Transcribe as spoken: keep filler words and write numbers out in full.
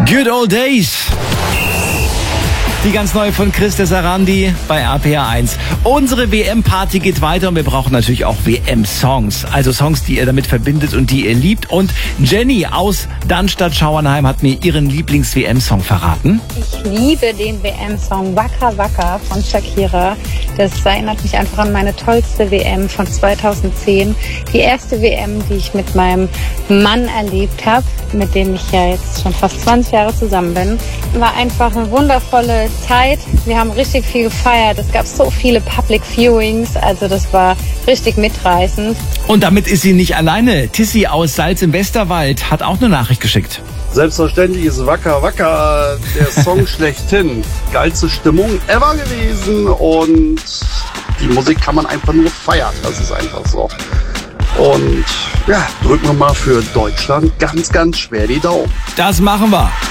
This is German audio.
Good Old Days. Die ganz neue von Chris de Sarandi bei R P R eins. Unsere W M-Party geht weiter und wir brauchen natürlich auch W M-Songs. Also Songs, die ihr damit verbindet und die ihr liebt. Und Jenny aus Dannstatt-Schauernheim hat mir ihren Lieblings-W M-Song verraten. Ich liebe den W M-Song Waka Waka von Shakira. Das erinnert mich einfach an meine tollste W M von zweitausendzehn. Die erste W M, die ich mit meinem Mann erlebt habe, mit dem ich ja jetzt schon fast zwanzig Jahre zusammen bin. War einfach eine wundervolle Zeit. Wir haben richtig viel gefeiert. Es gab so viele Public Viewings, also das war richtig mitreißend. Und damit ist sie nicht alleine. Tissi aus Salz im Westerwald hat auch eine Nachricht geschickt. Selbstverständlich ist Waka Waka der Song schlechthin. Geilste Stimmung ever gewesen und die Musik kann man einfach nur feiern. Das ist einfach so. Und ja, drücken wir mal für Deutschland ganz, ganz schwer die Daumen. Das machen wir.